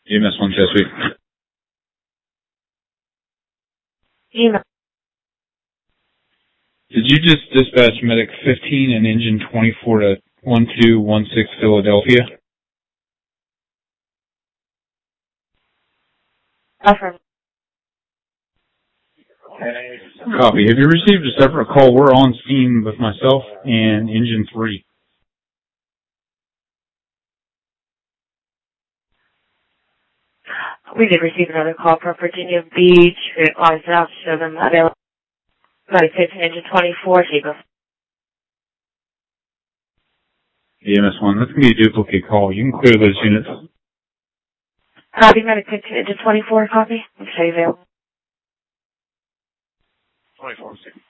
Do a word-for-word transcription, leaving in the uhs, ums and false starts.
E M S one Chesapeake. E M S. Did you just dispatch medic fifteen and engine twenty-four to one two one six Philadelphia? Affirm. Copy. Have you received a separate call? We're on scene with myself and engine three. We did receive another call from Virginia Beach. It lines out to show them available. Medic fifteen, engine twenty-four, Chico. E M S one, that's going to be a duplicate call. You can clear those units. Copy, medic fifteen, engine twenty-four, copy. Okay, available. twenty-four,